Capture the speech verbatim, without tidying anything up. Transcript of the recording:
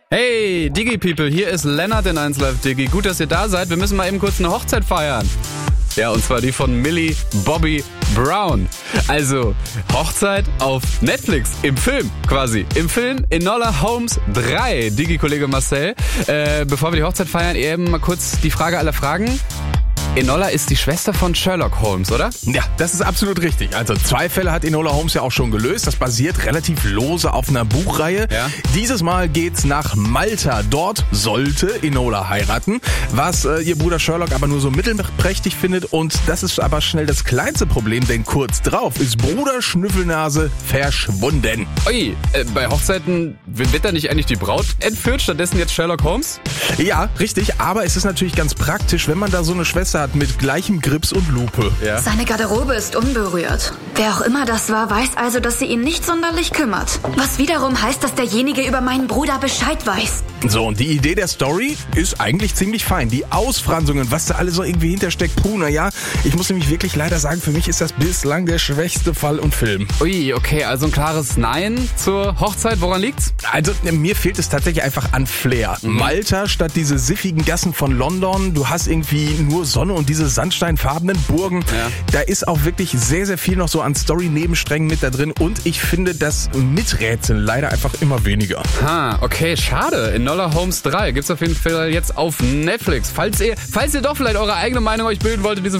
Hey, Digi-People, hier ist Lennart in eins Live Digi. Gut, dass ihr da seid. Wir müssen mal eben kurz eine Hochzeit feiern. Ja, und zwar die von Millie Bobby Brown. Also, Hochzeit auf Netflix, im Film quasi. Im Film Enola Holmes drei, Digi-Kollege Marcel. Äh, bevor wir die Hochzeit feiern, eben mal kurz die Frage aller Fragen. Enola ist die Schwester von Sherlock Holmes, oder? Ja, das ist absolut richtig. Also zwei Fälle hat Enola Holmes ja auch schon gelöst. Das basiert relativ lose auf einer Buchreihe. Ja. Dieses Mal geht's nach Malta. Dort sollte Enola heiraten, was äh, ihr Bruder Sherlock aber nur so mittelprächtig findet. Und das ist aber schnell das kleinste Problem, denn kurz drauf ist Bruder Schnüffelnase verschwunden. Ui, äh, bei Hochzeiten wird da nicht eigentlich die Braut entführt, stattdessen jetzt Sherlock Holmes? Ja, richtig. Aber es ist natürlich ganz praktisch, wenn man da so eine Schwester hat mit gleichem Grips und Lupe. Ja. Seine Garderobe ist unberührt. Wer auch immer das war, weiß also, dass sie ihn nicht sonderlich kümmert. Was wiederum heißt, dass derjenige über meinen Bruder Bescheid weiß. So, und die Idee der Story ist eigentlich ziemlich fein. Die Ausfranzungen, was da alles so irgendwie hintersteckt, puh, naja, ich muss nämlich wirklich leider sagen, für mich ist das bislang der schwächste Fall und Film. Ui, okay, also ein klares Nein zur Hochzeit. Woran liegt's? Also, mir fehlt es tatsächlich einfach an Flair. Mhm. Malta statt diese siffigen Gassen von London, du hast irgendwie nur Sonne und diese sandsteinfarbenen Burgen. Ja. Da ist auch wirklich sehr, sehr viel noch so an Story-Nebensträngen mit da drin und ich finde das Miträtseln leider einfach immer weniger. Ha, okay, schade. Enola Holmes drei gibt's auf jeden Fall jetzt auf Netflix. Falls ihr, falls ihr doch vielleicht eure eigene Meinung euch bilden wollt in diesem